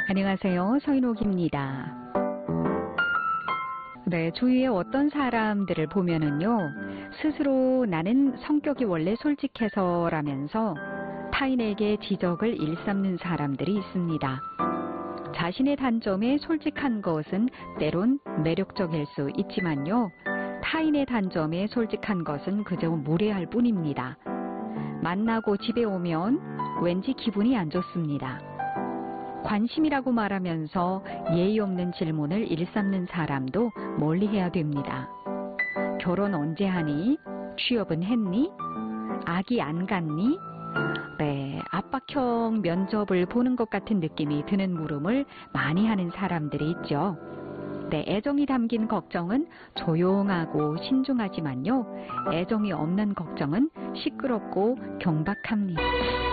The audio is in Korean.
안녕하세요. 서인옥입니다. 네, 주위에 어떤 사람들을 보면은요, 스스로 나는 성격이 원래 솔직해서라면서 타인에게 지적을 일삼는 사람들이 있습니다. 자신의 단점에 솔직한 것은 때론 매력적일 수 있지만요, 타인의 단점에 솔직한 것은 그저 무례할 뿐입니다. 만나고 집에 오면 왠지 기분이 안 좋습니다. 관심이라고 말하면서 예의 없는 질문을 일삼는 사람도 멀리해야 됩니다. 결혼 언제 하니? 취업은 했니? 아기 안 갔니? 네, 압박형 면접을 보는 것 같은 느낌이 드는 물음을 많이 하는 사람들이 있죠. 네, 애정이 담긴 걱정은 조용하고 신중하지만요, 애정이 없는 걱정은 시끄럽고 경박합니다.